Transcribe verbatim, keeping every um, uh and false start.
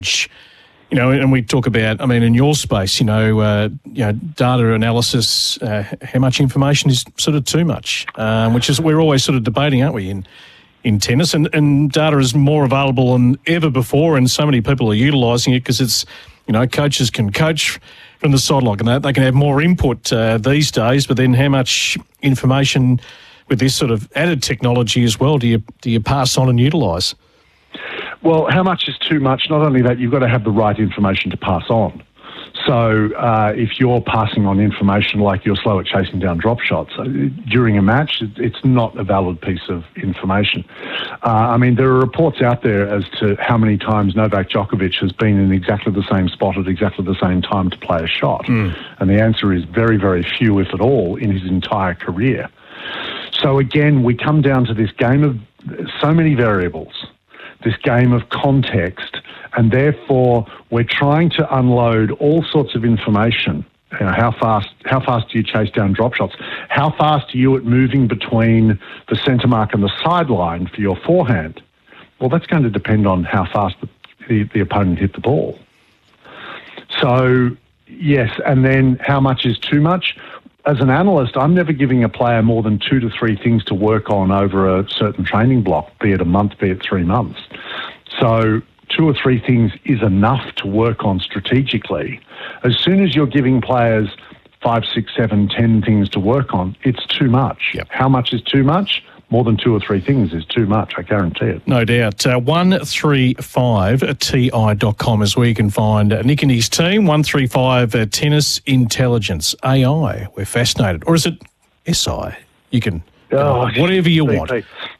You know, and we talk about, I mean, in your space, you know, uh, you know, data analysis, uh, how much information is sort of too much, um, which is we're always sort of debating, aren't we, in in tennis, and, and data is more available than ever before, and so many people are utilising it because it's, you know, coaches can coach from the sideline and that they can have more input uh, these days, but then how much information with this sort of added technology as well do you do you pass on and utilise? Well, how much is too much? Not only that, you've got to have the right information to pass on. So uh, if you're passing on information like you're slow at chasing down drop shots uh, during a match, it's not a valid piece of information. Uh, I mean, there are reports out there as to how many times Novak Djokovic has been in exactly the same spot at exactly the same time to play a shot. Mm. And the answer is very, very few, if at all, in his entire career. So again, we come down to this game of so many variables, this game of context, and therefore we're trying to unload all sorts of information. You know, how fast how fast do you chase down drop shots? How fast are you at moving between the centre mark and the sideline for your forehand? Well, that's going to depend on how fast the, the, the opponent hit the ball. So, yes, and then how much is too much? As an analyst, I'm never giving a player more than two to three things to work on over a certain training block, be it a month, be it three months. So two or three things is enough to work on strategically. As soon as you're giving players five, six, seven, ten things to work on, it's too much. Yep. How much is too much? More than two or three things is too much, I guarantee it. No doubt. Uh, one three five T I dot com is where you can find uh, Nick and his team. one three five uh, Tennis Intelligence. A I. We're fascinated. Or is it S I? You can, oh, uh, whatever you want.